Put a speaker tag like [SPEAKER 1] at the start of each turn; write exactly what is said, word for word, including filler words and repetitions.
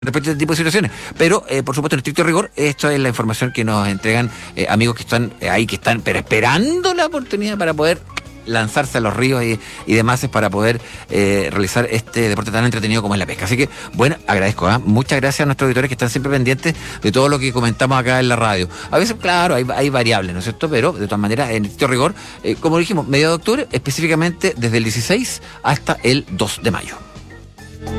[SPEAKER 1] respecto a este tipo de situaciones. Pero, eh, por supuesto, en estricto rigor, esto es la información que nos entregan eh, amigos que están eh, ahí, que están pero esperando la oportunidad para poder lanzarse a los ríos y, y demás para poder eh, realizar este deporte tan entretenido como es la pesca. Así que, bueno, agradezco, ¿eh? Muchas gracias a nuestros auditores que están siempre pendientes de todo lo que comentamos acá en la radio. A veces, claro, hay, hay variables, ¿no es cierto? Pero, de todas maneras, en estricto rigor, eh, como dijimos, medio de octubre, específicamente desde el dieciséis hasta el dos de mayo.